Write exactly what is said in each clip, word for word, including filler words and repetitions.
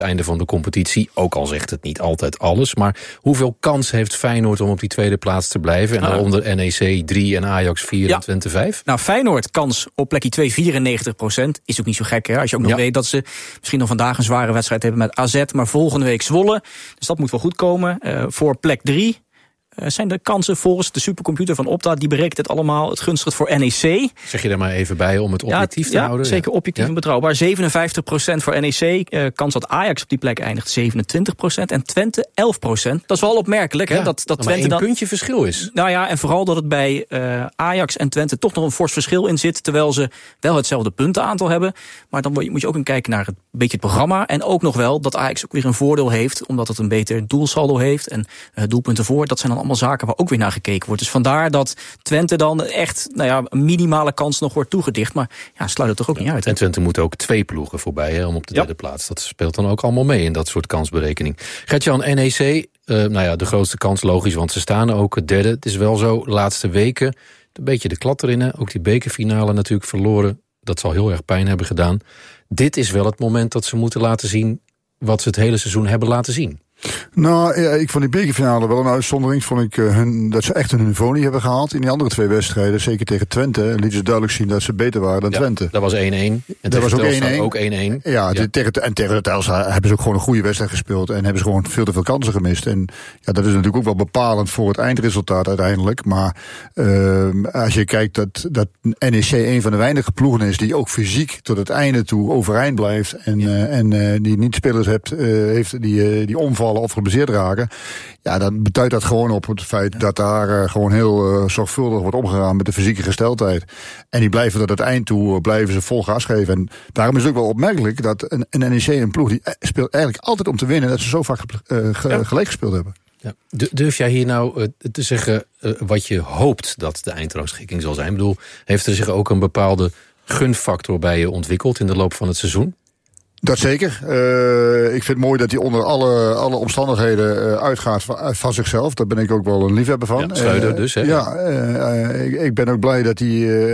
einde van de competitie. Ook al zegt het niet altijd alles. Maar hoeveel kans heeft Feyenoord om op die tweede plaats te blijven? En daaronder N E C drie en Ajax vier ja. en Twente vijf? Nou, Feyenoord kans op plekje twee, vierennegentig procent. Is ook niet zo gek, hè? Als je ook nog ja. weet dat ze misschien nog vandaag een zware wedstrijd hebben met A Z. Maar volgende week Zwolle. Dus dat moet wel goed komen. Uh, voor plek drie. Uh, zijn de kansen volgens de supercomputer van Opta, die berekent het allemaal het gunstigst voor N E C. Zeg je daar maar even bij om het objectief ja, te ja, houden? Zeker objectief ja. en betrouwbaar. zevenenvijftig procent voor N E C. Uh, kans dat Ajax op die plek eindigt zevenentwintig procent. En Twente elf procent. Dat is wel opmerkelijk, hè? Ja, dat, dat maar Twente één dan puntje verschil is. Nou ja, en vooral dat het bij uh, Ajax en Twente toch nog een fors verschil in zit, terwijl ze wel hetzelfde puntenaantal hebben. Maar dan moet je ook een kijken naar het beetje het programma. En ook nog wel dat Ajax ook weer een voordeel heeft, omdat het een beter doelsaldo heeft en uh, doelpunten voor. Dat zijn dan allemaal zaken waar ook weer naar gekeken wordt. Dus vandaar dat Twente dan echt nou ja, een minimale kans nog wordt toegedicht. Maar ja, sluit het toch ook ja. niet uit. Hè? En Twente moet ook twee ploegen voorbij hè, om op de derde ja. plaats. Dat speelt dan ook allemaal mee in dat soort kansberekening. Gert-Jan, N E C, uh, nou ja, de grootste kans logisch, want ze staan ook het derde. Het is wel zo, laatste weken een beetje de klad erin. Hè? Ook die bekerfinale natuurlijk verloren. Dat zal heel erg pijn hebben gedaan. Dit is wel het moment dat ze moeten laten zien wat ze het hele seizoen hebben laten zien. Nou, ja, ik vond die bekerfinale wel een uitzondering. Vond ik uh, hun, dat ze echt hun niveau niet hebben gehaald. In die andere twee wedstrijden, zeker tegen Twente, lieten ze duidelijk zien dat ze beter waren dan ja, Twente. Dat was één-één. En dat was ook één-één. Ook één-één. Ja, ja. de, tegen, en tegen de Telstar hebben ze ook gewoon een goede wedstrijd gespeeld. En hebben ze gewoon veel te veel kansen gemist. En ja, dat is natuurlijk ook wel bepalend voor het eindresultaat uiteindelijk. Maar uh, als je kijkt dat, dat N E C een van de weinige ploegen is die ook fysiek tot het einde toe overeind blijft. En, ja. uh, en uh, die niet spelers hebt, uh, heeft die, uh, die omvallen of geblesseerd raken. Ja, dan betuigt dat gewoon op het feit ja. dat daar uh, gewoon heel uh, zorgvuldig wordt omgegaan met de fysieke gesteldheid. En die blijven tot het eind toe, uh, blijven ze vol gas geven. En daarom is het ook wel opmerkelijk dat een, een N E C, een ploeg die speelt eigenlijk altijd om te winnen, dat ze zo vaak uh, ge, ja. gelijk gespeeld hebben. Ja. Durf jij hier nou uh, te zeggen uh, wat je hoopt dat de eindrangschikking zal zijn? Ik bedoel, heeft er zich ook een bepaalde gunfactor bij je ontwikkeld in de loop van het seizoen? Dat zeker. Uh, ik vind het mooi dat hij onder alle, alle omstandigheden uh, uitgaat van, van zichzelf. Daar ben ik ook wel een liefhebber van. Ja, Schreuder uh, dus, hè? Ja, uh, ik, ik ben ook blij dat hij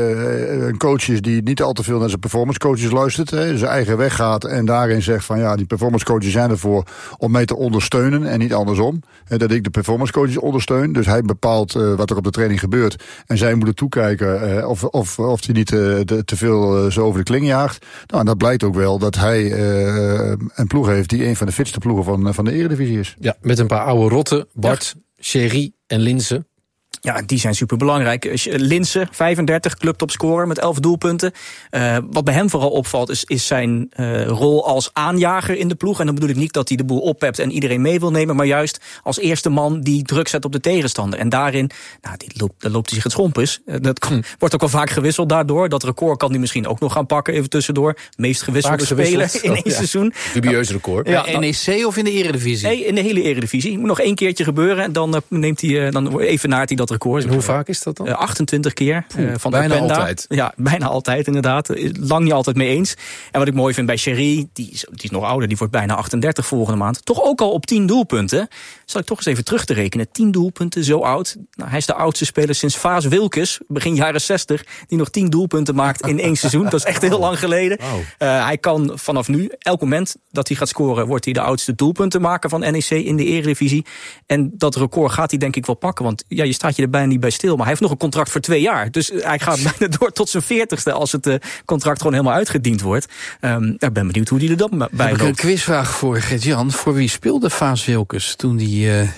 uh, een coach is die niet al te veel naar zijn performance coaches luistert. Hè, zijn eigen weg gaat en daarin zegt van ja, die performance coaches zijn ervoor om mij te ondersteunen en niet andersom. Uh, dat ik de performance coaches ondersteun. Dus hij bepaalt uh, wat er op de training gebeurt. En zij moeten toekijken uh, of, of, of hij niet uh, de, te veel uh, zo over de kling jaagt. Nou, en dat blijkt ook wel dat hij Uh, een ploeg heeft die een van de fitste ploegen van, van de Eredivisie is. Ja, met een paar oude rotten, Bart, ja. Sherry en Linse. Ja, die zijn superbelangrijk. Linse, vijfendertig, clubtopscorer met elf doelpunten. Uh, wat bij hem vooral opvalt is, is zijn uh, rol als aanjager in de ploeg. En dan bedoel ik niet dat hij de boel oppept en iedereen mee wil nemen, maar juist als eerste man die druk zet op de tegenstander. En daarin, nou, die loopt, daar loopt hij zich het schompus. Uh, dat hm. wordt ook al vaak gewisseld daardoor. Dat record kan hij misschien ook nog gaan pakken, even tussendoor. Meest gewisselde speler in één oh, ja. seizoen. Dubieus record. Ja, N E C of in de Eredivisie? Nee, in de hele Eredivisie. Moet nog één keertje gebeuren en dan uh, neemt hij, uh, dan evenaart hij dat record. En hoe vaak is dat dan? Uh, achtentwintig keer. Poeh, uh, van bijna Openda. altijd. Ja, bijna altijd inderdaad. Lang niet altijd mee eens. En wat ik mooi vind bij Sherry, die is, die is nog ouder, die wordt bijna achtendertig volgende maand. Toch ook al op tien doelpunten. Zal ik toch eens even terug te rekenen. tien doelpunten, zo oud. Nou, hij is de oudste speler sinds Vaas Wilkes, begin jaren zestig, die nog tien doelpunten maakt in één seizoen. Dat is echt heel lang geleden. Wow. Uh, hij kan vanaf nu, elk moment dat hij gaat scoren, wordt hij de oudste doelpuntenmaker van N E C in de Eredivisie. En dat record gaat hij denk ik wel pakken, want ja, je staat je er bijna niet bij stil. Maar hij heeft nog een contract voor twee jaar. Dus hij gaat bijna door tot zijn veertigste als het uh, contract gewoon helemaal uitgediend wordt. Um, ik ben benieuwd hoe hij er dan bij loopt. Ik een quizvraag voor Gert-Jan. Voor wie speelde Vaas Wilkes toen hij uh,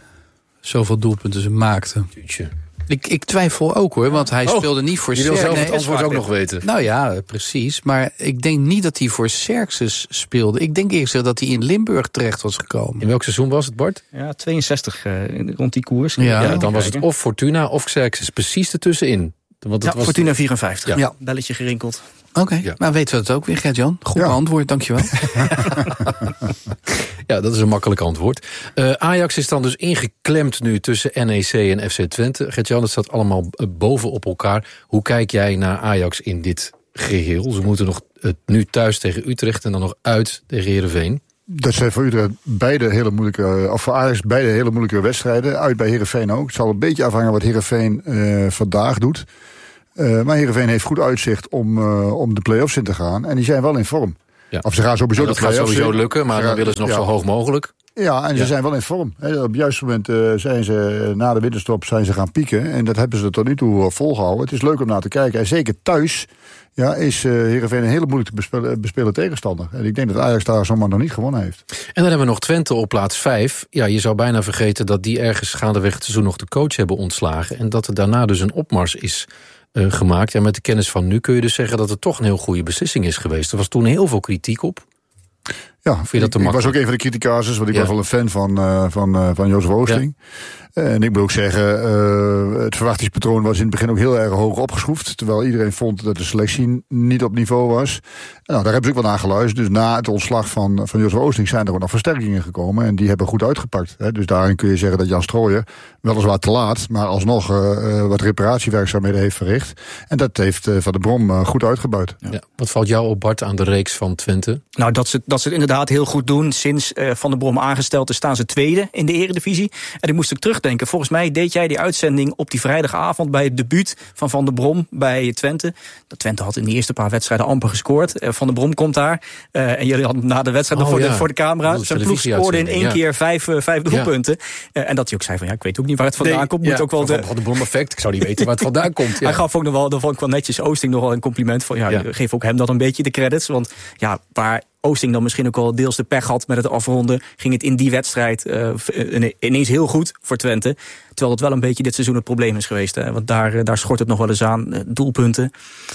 zoveel doelpunten maakte? Tuutje. Ik, ik twijfel ook hoor, want hij oh, speelde niet voor Xerxes. Je wil zelf nee, het antwoord ook nog weten. Nou ja, precies. Maar ik denk niet dat hij voor Xerxes speelde. Ik denk eerst dat hij in Limburg terecht was gekomen. In welk seizoen was het, Bart? Ja, tweeënzestig uh, rond die koers. Ja, ja, dan was het of Fortuna of Xerxes. Precies ertussenin. Want het ja, was Fortuna vierenvijftig. Ja. Ja. Belletje gerinkeld. Oké, okay, ja. Nou weten we het ook weer, Gert-Jan. Goed ja. antwoord, dankjewel. Ja, dat is een makkelijk antwoord. Uh, Ajax is dan dus ingeklemd nu tussen N E C en F C Twente. Gert-Jan, het staat allemaal boven op elkaar. Hoe kijk jij naar Ajax in dit geheel? Ze moeten nog uh, nu thuis tegen Utrecht en dan nog uit tegen Heerenveen. Dat zijn voor Utrecht beide hele moeilijke, of voor Ajax beide hele moeilijke wedstrijden. Uit bij Heerenveen ook. Het zal een beetje afhangen wat Heerenveen uh, vandaag doet. Uh, maar Heerenveen heeft goed uitzicht om, uh, om de play-offs in te gaan. En die zijn wel in vorm. Ja. Of ze gaan sowieso ja, dat de gaat play-offs sowieso in. lukken, maar Ze dan gaan, willen ze nog ja. zo hoog mogelijk. Ja, en ze ja. zijn wel in vorm. He, op het juiste moment uh, zijn ze na de winterstop zijn ze gaan pieken. En dat hebben ze tot nu toe volgehouden. Het is leuk om naar te kijken. En zeker thuis ja, is uh, Heerenveen een hele moeilijk te bespelen, bespelen tegenstander. En ik denk dat Ajax daar zomaar nog niet gewonnen heeft. En dan hebben we nog Twente op plaats vijf. Ja, je zou bijna vergeten dat die ergens gaandeweg het seizoen nog de coach hebben ontslagen. En dat er daarna dus een opmars is uh, gemaakt. En met de kennis van nu kun je dus zeggen dat het toch een heel goede beslissing is geweest. Er was toen heel veel kritiek op. Ja, Vind je dat te ik, ik was ook een van de criticasers, want ik ja. was wel een fan van, uh, van, uh, van Jozef Oosting. Ja. En ik moet ook zeggen, uh, het verwachtingspatroon was in het begin ook heel erg hoog opgeschroefd. Terwijl iedereen vond dat de selectie niet op niveau was. Nou, daar hebben ze ook wel naar geluisterd. Dus na het ontslag van, van Jozef Oosting zijn er ook nog versterkingen gekomen. En die hebben goed uitgepakt. Hè. Dus daarin kun je zeggen dat Jan Strooijer, weliswaar te laat, maar alsnog uh, wat reparatiewerkzaamheden heeft verricht. En dat heeft uh, Van der Brom uh, goed uitgebuit. Ja. Ja. Wat valt jou op, Bart, aan de reeks van Twente? Nou, dat ze, dat ze het inderdaad heel goed doen. Sinds uh, Van der Brom aangesteld is, staan ze tweede in de Eredivisie. En ik moest ook terugdenken. Volgens mij deed jij die uitzending op die vrijdagavond bij het debuut van Van der Brom bij Twente. Dat Twente had in de eerste paar wedstrijden amper gescoord. Uh, Van der Brom komt daar. Uh, en jullie hadden na de wedstrijd oh, voor, ja. de, voor de camera. Zijn ploeg scoorde in één ja. keer vijf, uh, vijf doelpunten. Ja. Uh, en dat hij ook zei van ja, ik weet ook niet waar het vandaan nee, komt. Moet ja. ook wel de... Van der Brom effect. Ik zou niet weten waar het vandaan komt. Ja. Hij gaf ook nog wel, dat vond ik wel netjes, Oosting nog wel een compliment van ja, ja. geef ook hem dat een beetje de credits. Want ja, waar Oosting dan misschien ook wel deels de pech had met het afronden, ging het in die wedstrijd uh, ineens heel goed voor Twente. Terwijl het wel een beetje dit seizoen het probleem is geweest. Hè? Want daar, daar schort het nog wel eens aan. Uh, doelpunten.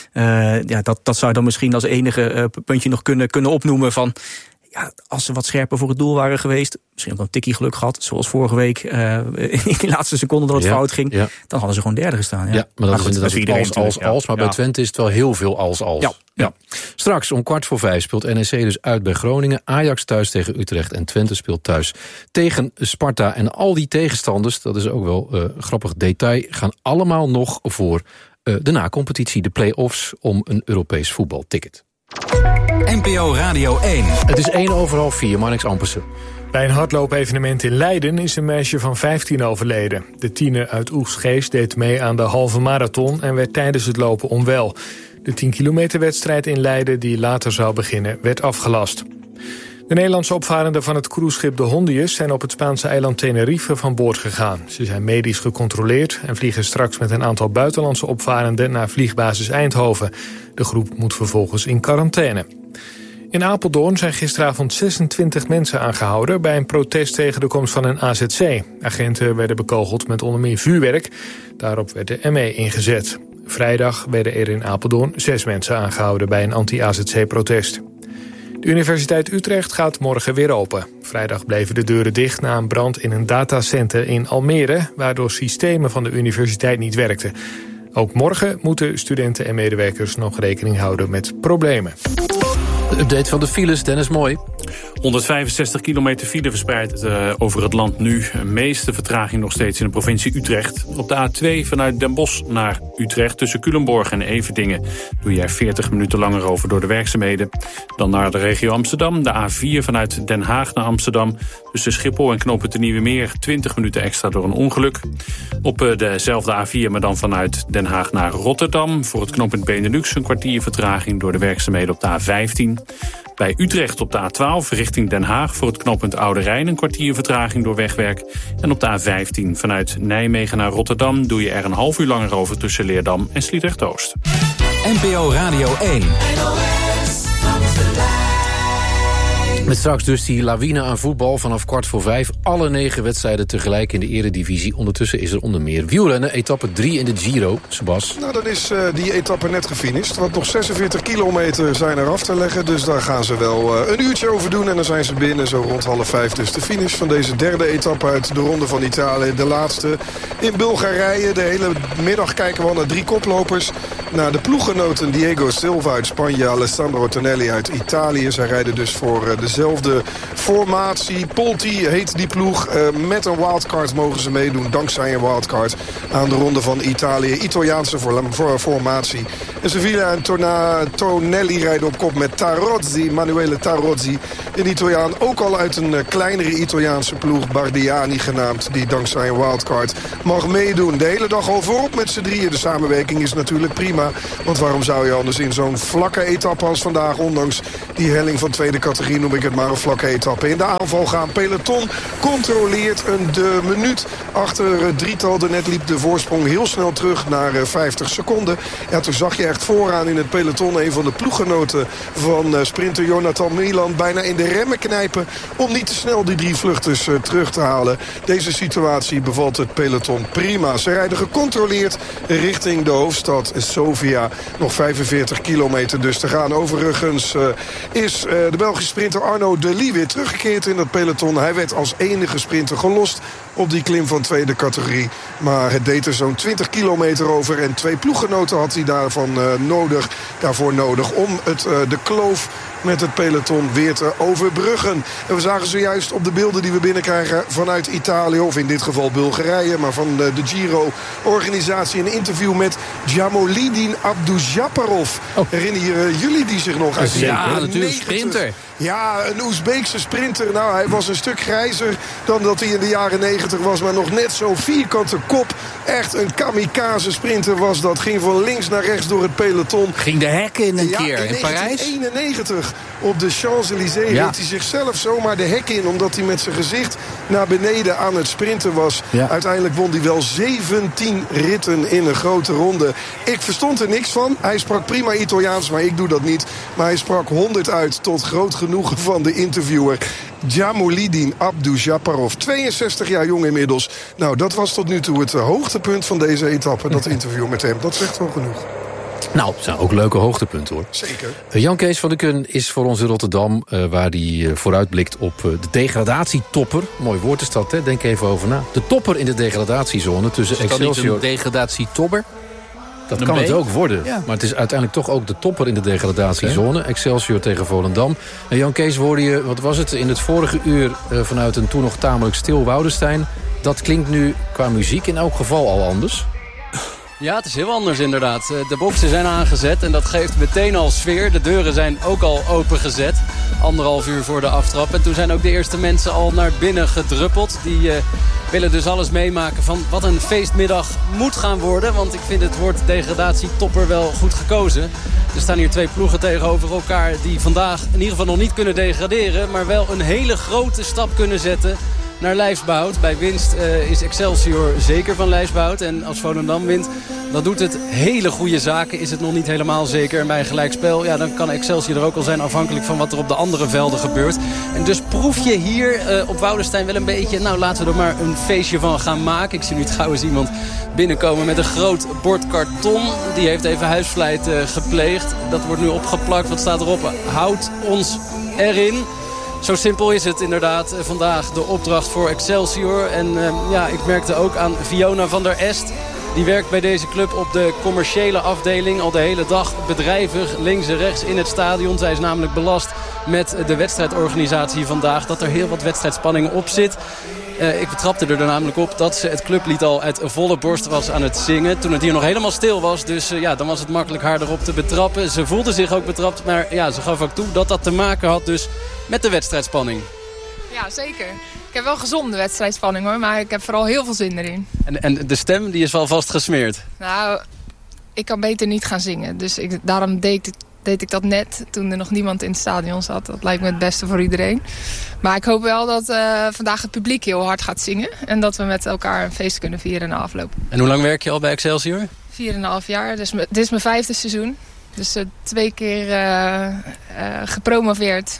Uh, ja, dat, dat zou dan misschien als enige uh, puntje nog kunnen, kunnen opnoemen van ja, als ze wat scherper voor het doel waren geweest, misschien ook een tikkie geluk gehad, zoals vorige week, uh, in die laatste seconde dat het ja, fout ging, ja. dan hadden ze gewoon derde gestaan. Ja, ja maar dat maar is inderdaad als, als, als, maar ja. bij Twente is het wel heel veel als, als. Ja. Ja. Straks om kwart voor vijf speelt N E C dus uit bij Groningen, Ajax thuis tegen Utrecht en Twente speelt thuis tegen Sparta. En al die tegenstanders, dat is ook wel uh, een grappig detail, gaan allemaal nog voor uh, de na-competitie, de play-offs, om een Europees voetbalticket. N P O Radio één. Het is één over half vier, Marnix Ampersen. Bij een hardloopevenement in Leiden is een meisje van vijftien overleden. De tiener uit Oegstgeest deed mee aan de halve marathon en werd tijdens het lopen onwel. De tien kilometer wedstrijd in Leiden, die later zou beginnen, werd afgelast. De Nederlandse opvarenden van het cruiseschip de Hondius zijn op het Spaanse eiland Tenerife van boord gegaan. Ze zijn medisch gecontroleerd en vliegen straks met een aantal buitenlandse opvarenden naar vliegbasis Eindhoven. De groep moet vervolgens in quarantaine. In Apeldoorn zijn gisteravond zesentwintig mensen aangehouden bij een protest tegen de komst van een A Z C. Agenten werden bekogeld met onder meer vuurwerk. Daarop werd de M E ingezet. Vrijdag werden er in Apeldoorn zes mensen aangehouden bij een anti-A Z C-protest. De Universiteit Utrecht gaat morgen weer open. Vrijdag bleven de deuren dicht na een brand in een datacenter in Almere, waardoor systemen van de universiteit niet werkten. Ook morgen moeten studenten en medewerkers nog rekening houden met problemen. De update van de files, Dennis Mooi. honderdvijfenzestig kilometer file verspreid uh, over het land nu. De meeste vertraging nog steeds in de provincie Utrecht. Op de A twee vanuit Den Bosch naar Utrecht tussen Culemborg en Everdingen doe je er veertig minuten langer over door de werkzaamheden. Dan naar de regio Amsterdam. De A vier vanuit Den Haag naar Amsterdam tussen Schiphol en knooppunt de Nieuwe Meer twintig minuten extra door een ongeluk. Op uh, dezelfde A vier, maar dan vanuit Den Haag naar Rotterdam. Voor het knooppunt Benelux een kwartier vertraging door de werkzaamheden op de A vijftien. Bij Utrecht op de A twaalf richting Den Haag voor het knooppunt Oude Rijn een kwartier vertraging door wegwerk. En op de A vijftien vanuit Nijmegen naar Rotterdam doe je er een half uur langer over tussen Leerdam en Sliedrecht-Oost. N P O Radio één. Met straks dus die lawine aan voetbal vanaf kwart voor vijf. Alle negen wedstrijden tegelijk in de eredivisie. Ondertussen is er onder meer wielrennen. Etappe drie in de Giro. Sebas. Nou, dan is uh, die etappe net gefinished. Want nog zesenveertig kilometer zijn er af te leggen. Dus daar gaan ze wel uh, een uurtje over doen. En dan zijn ze binnen zo rond half vijf. Dus de finish van deze derde etappe uit de Ronde van Italië. De laatste in Bulgarije. De hele middag kijken we al naar drie koplopers. Naar de ploeggenoten Diego Silva uit Spanje. Alessandro Tonelli uit Italië. Zij rijden dus voor uh, dezelfde formatie. Polti heet die ploeg. Uh, met een wildcard mogen ze meedoen. Dankzij een wildcard aan de ronde van Italië. Italiaanse voor, voor, formatie. En Sevilla en Torna, Tonelli rijden op kop met Tarozzi. Manuele Tarozzi. Een Italiaan ook al uit een uh, kleinere Italiaanse ploeg. Bardiani genaamd. Die dankzij een wildcard mag meedoen. De hele dag al voorop met z'n drieën. De samenwerking is natuurlijk prima. Want waarom zou je anders in zo'n vlakke etappe als vandaag, ondanks die helling van tweede categorie, noem ik het maar een vlakke etappe, in de aanval gaan. Peloton controleert een de minuut achter het drietal. Daarnet liep de voorsprong heel snel terug naar vijftig seconden. Ja, toen zag je echt vooraan in het peloton een van de ploeggenoten van sprinter Jonathan Milan bijna in de remmen knijpen om niet te snel die drie vluchters terug te halen. Deze situatie bevalt het peloton prima. Ze rijden gecontroleerd richting de hoofdstad Sofia. Nog vijfenveertig kilometer dus te gaan. Overigens uh, is uh, de Belgische sprinter Arno de Lie weer teruggekeerd in dat peloton. Hij werd als enige sprinter gelost op die klim van tweede categorie. Maar het deed er zo'n twintig kilometer over. En twee ploeggenoten had hij daarvan uh, nodig, daarvoor nodig om het, uh, de kloof met het peloton weer te overbruggen. En we zagen zojuist op de beelden die we binnenkrijgen vanuit Italië, of in dit geval Bulgarije, maar van de, de Giro-organisatie, een interview met Jamolidin Abdujaparov. Oh. Herinneren jullie die zich nog uit? Ja, natuurlijk, sprinter. Ja, een Oezbeekse sprinter. Nou, hij was een stuk grijzer dan dat hij in de jaren negentig was, maar nog net zo'n vierkante kop. Echt een kamikaze sprinter was dat. Ging van links naar rechts door het peloton. Ging de hekken in een ja, keer in, in Parijs? negentien eenennegentig op de Champs-Élysées ja. reed hij zichzelf zomaar de hek in, omdat hij met zijn gezicht naar beneden aan het sprinten was. Ja. Uiteindelijk won hij wel zeventien ritten in een grote ronde. Ik verstond er niks van. Hij sprak prima Italiaans, maar ik doe dat niet. Maar hij sprak honderd uit tot groot genoegen van de interviewer. Jamolidin Abdujaparov, tweeënzestig jaar jong inmiddels. Nou, dat was tot nu toe het hoogtepunt van deze etappe, dat interview met hem. Dat zegt wel genoeg. Nou, dat zijn ook leuke hoogtepunten, hoor. Zeker. Uh, Jan Kees van der Kun is voor ons in Rotterdam, uh, waar hij uh, vooruitblikt op uh, de degradatietopper. Mooi woord is dat, hè? Denk even over na. De topper in de degradatiezone tussen dus Excelsior... een degradatietopper? Dat een kan B? het ook worden. Ja. Maar het is uiteindelijk toch ook de topper in de degradatiezone. Okay. Excelsior tegen Volendam. En Jan Kees hoorde je, wat was het, in het vorige uur uh, vanuit een toen nog tamelijk stil Woudenstein. Dat klinkt nu qua muziek in elk geval al anders. Ja, het is heel anders inderdaad. De boksen zijn aangezet en dat geeft meteen al sfeer. De deuren zijn ook al opengezet. Anderhalf uur voor de aftrap. En toen zijn ook de eerste mensen al naar binnen gedruppeld. Die uh, willen dus alles meemaken van wat een feestmiddag moet gaan worden. Want ik vind het woord degradatietopper wel goed gekozen. Er staan hier twee ploegen tegenover elkaar die vandaag in ieder geval nog niet kunnen degraderen. Maar wel een hele grote stap kunnen zetten naar lijfsbehoud. Bij winst uh, is Excelsior zeker van lijfsbehoud. En als Volendam wint, dan doet het hele goede zaken. Is het nog niet helemaal zeker. En bij een gelijkspel, ja, dan kan Excelsior er ook al zijn, afhankelijk van wat er op de andere velden gebeurt. En dus proef je hier uh, op Woudenstein wel een beetje, nou, laten we er maar een feestje van gaan maken. Ik zie nu trouwens iemand binnenkomen met een groot bord karton. Die heeft even huisvlijt uh, gepleegd. Dat wordt nu opgeplakt. Wat staat erop? Houd ons erin. Zo simpel is het inderdaad. Vandaag de opdracht voor Excelsior. En uh, ja, ik merkte ook aan Fiona van der Est. Die werkt bij deze club op de commerciële afdeling. Al de hele dag bedrijvig, links en rechts in het stadion. Zij is namelijk belast met de wedstrijdorganisatie vandaag. Dat er heel wat wedstrijdspanning op zit. Uh, ik betrapte er namelijk op dat ze het clublied al uit volle borst was aan het zingen. Toen het hier nog helemaal stil was. Dus uh, ja, dan was het makkelijk haar erop te betrappen. Ze voelde zich ook betrapt. Maar ja, ze gaf ook toe dat dat te maken had dus met de wedstrijdspanning. Ja, zeker. Ik heb wel gezonde wedstrijdspanning hoor. Maar ik heb vooral heel veel zin erin. En, en de stem die is wel vast gesmeerd. Nou, ik kan beter niet gaan zingen. Dus ik, daarom deed ik, deed ik dat net toen er nog niemand in het stadion zat. Dat lijkt me het beste voor iedereen. Maar ik hoop wel dat uh, vandaag het publiek heel hard gaat zingen. En dat we met elkaar een feest kunnen vieren na afloop. En hoe lang werk je al bij Excelsior? Vier en een half jaar. Dus dit is mijn vijfde seizoen. Dus uh, twee keer uh, uh, gepromoveerd.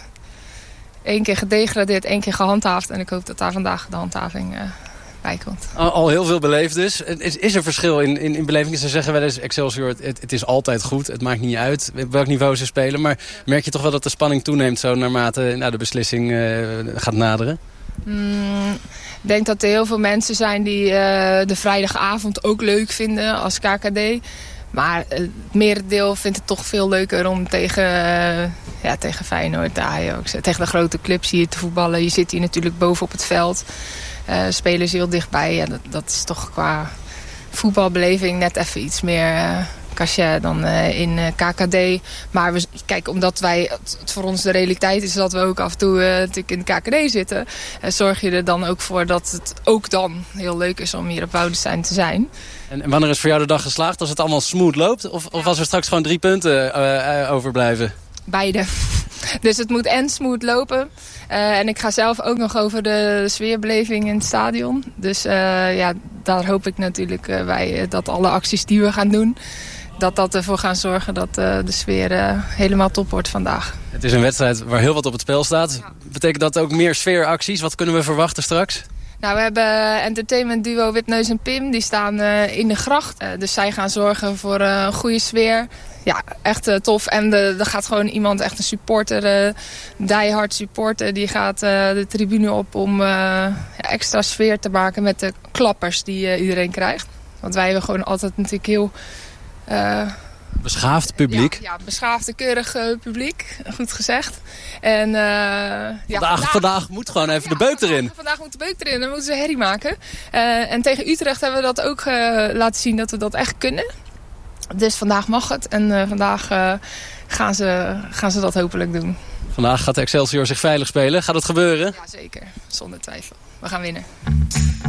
Eén keer gedegradeerd, één keer gehandhaafd. En ik hoop dat daar vandaag de handhaving uh, bij komt. Al, al heel veel beleefd dus. Is, is er verschil in, in, in beleving? Ze zeggen wel eens, Excelsior, het, het is altijd goed. Het maakt niet uit op welk niveau ze spelen. Maar merk je toch wel dat de spanning toeneemt zo naarmate nou, de beslissing uh, gaat naderen? Mm, ik denk dat er heel veel mensen zijn die uh, de vrijdagavond ook leuk vinden als K K D. Maar het merendeel vindt het toch veel leuker om tegen, uh, ja, tegen Feyenoord, de Ajax, tegen de grote clubs hier te voetballen. Je zit hier natuurlijk boven op het veld. Uh, spelen ze heel dichtbij. Ja, dat, dat is toch qua voetbalbeleving net even iets meer uh, cachet dan uh, in uh, K K D. Maar we, kijk, omdat wij, het, het voor ons de realiteit is dat we ook af en toe uh, natuurlijk in de K K D zitten. Uh, zorg je er dan ook voor dat het ook dan heel leuk is om hier op Woudenstein te zijn. En wanneer is voor jou de dag geslaagd? Als het allemaal smooth loopt? Of, of als er straks gewoon drie punten uh, uh, overblijven? Beide. Dus het moet en smooth lopen. Uh, en ik ga zelf ook nog over de sfeerbeleving in het stadion. Dus uh, ja, daar hoop ik natuurlijk uh, bij uh, dat alle acties die we gaan doen, dat dat ervoor gaan zorgen dat uh, de sfeer uh, helemaal top wordt vandaag. Het is een wedstrijd waar heel wat op het spel staat. Ja. Betekent dat ook meer sfeeracties? Wat kunnen we verwachten straks? Nou, we hebben entertainment duo Wipneus en Pim. Die staan uh, in de gracht. Uh, dus zij gaan zorgen voor uh, een goede sfeer. Ja, echt uh, tof. En er gaat gewoon iemand, echt een supporter, uh, diehard supporter, die gaat uh, de tribune op om uh, extra sfeer te maken met de klappers die uh, iedereen krijgt. Want wij hebben gewoon altijd natuurlijk heel... Uh, Beschaafd publiek. Ja, ja beschaafd, keurig uh, publiek. Goed gezegd. En, uh, ja, vandaag, vandaag, vandaag moet gewoon even ja, de beuk erin. Vandaag, vandaag moet de beuk erin. Dan moeten ze herrie maken. Uh, en tegen Utrecht hebben we dat ook uh, laten zien dat we dat echt kunnen. Dus vandaag mag het. En uh, vandaag uh, gaan, ze, gaan ze dat hopelijk doen. Vandaag gaat Excelsior zich veilig spelen. Gaat het gebeuren? Ja, zeker. Zonder twijfel. We gaan winnen.